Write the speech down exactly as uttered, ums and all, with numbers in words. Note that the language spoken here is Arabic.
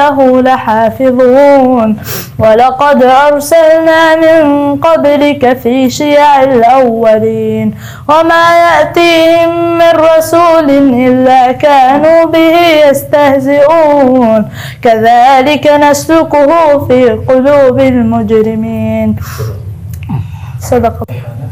له لحافظون ولقد أرسلنا من قبلك في شيع الأولين وما يأتيهم من رسول إلا كانوا به يستهزئون كذلك نسلكه في قلوب المجرمين. صدق الله.